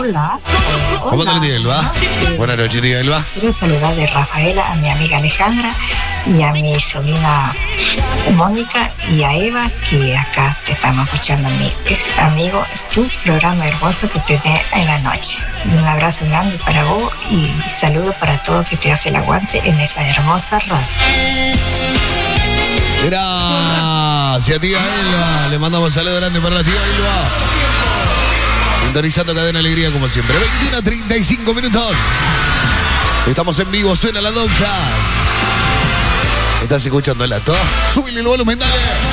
Hola. ¿Cómo te lo Elba? Buenas noches, tía Elba. Quiero saludar de Rafaela a mi amiga Alejandra y a mi sobrina Mónica y a Eva, que acá te estamos escuchando, amigo, es tu programa hermoso que te da en la noche. Un abrazo grande para vos y saludo para todos que te hace el aguante en esa hermosa radio. Gracias, tía Elba. Le mandamos un saludo grande para la tía Elba. Sintonizando Cadena Alegría como siempre. 21:35 minutos. Estamos en vivo, suena la donja. Estás escuchando la to. Súbele el volumen, dale.